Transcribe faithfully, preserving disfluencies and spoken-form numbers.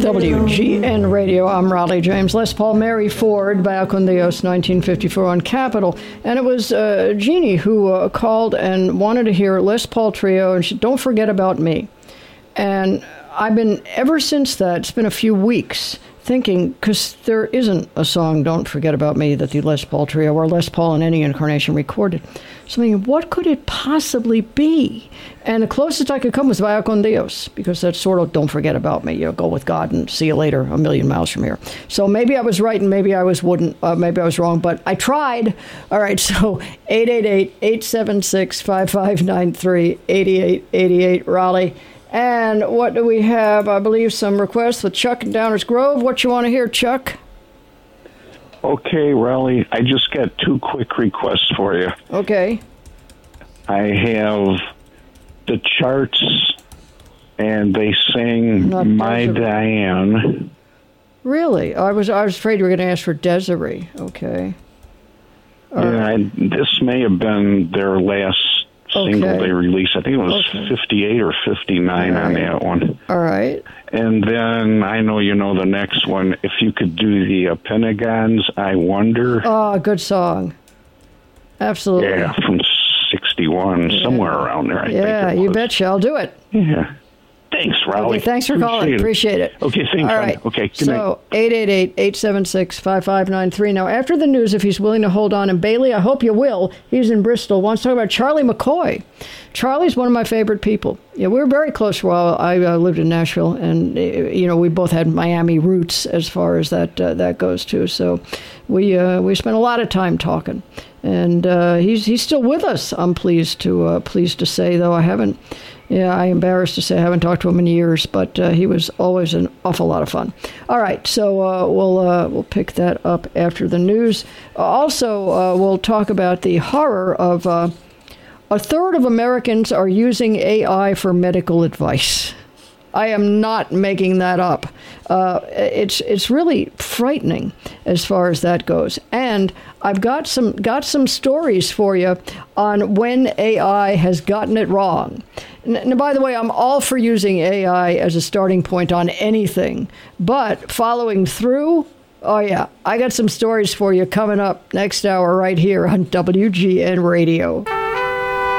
W G N Radio, I'm Raleigh James. Les Paul, Mary Ford, Vaya con Dios, nineteen fifty-four on Capitol. And it was uh, Jeannie who uh, called and wanted to hear Les Paul Trio, and she, Don't Forget About Me. And I've been, ever since that, it's been a few weeks, thinking, because there isn't a song, Don't Forget About Me, that the Les Paul Trio or Les Paul in any incarnation recorded. So I'm thinking, what could it possibly be? And the closest I could come was Vaya con Dios, because that's sort of Don't Forget About Me. You know, go with God and see you later a million miles from here. So maybe I was right and maybe I was wouldn't, uh, maybe I was wrong, but I tried. All right, so eight eight eight, eight seven six, five five nine three, eight eight eight eight, Raleigh. And what do we have? I believe some requests with Chuck in Downers Grove. What you want to hear, Chuck? Okay, Raleigh, I just got two quick requests for you. Okay. I have the Charts, and they sing Not My Desiree. Diane. Really? I was I was afraid you were going to ask for Desiree. Okay. All Yeah, right. I, this may have been their last single Okay. they released. I think it was Okay. fifty-eight or fifty-nine All on right. that one. All right. And then I know you know the next one. If you could do the uh, Pentagons, I Wonder. Oh, good song. Absolutely. Yeah, from sixty-one, Yeah. somewhere around there, I Yeah, think it you was. betcha. I'll do it. Yeah. Thanks, Raleigh. Okay, thanks for calling. Appreciate it. Appreciate it. Okay, thanks. All hon. right. Okay, good night. So, eight eight eight, eight seven six, five five nine three. Now, after the news, if he's willing to hold on, and Bailey, I hope you will, he's in Bristol, wants to talk about Charlie McCoy. Charlie's one of my favorite people. Yeah, we were very close while I uh, lived in Nashville, and, uh, you know, we both had Miami roots as far as that uh, that goes, too. So we uh, we spent a lot of time talking. And uh, he's he's still with us, I'm pleased to uh, pleased to say, though I haven't, yeah, I'm embarrassed to say I haven't talked to him in years, but uh, he was always an awful lot of fun. All right, so uh, we'll uh, we'll pick that up after the news. Also, uh, we'll talk about the horror of uh, a third of Americans are using A I for medical advice. I am not making that up. Uh, it's it's really frightening as far as that goes. And I've got some got some stories for you on when A I has gotten it wrong. And by the way, I'm all for using A I as a starting point on anything, but following through, oh yeah, I got some stories for you coming up next hour right here on W G N Radio.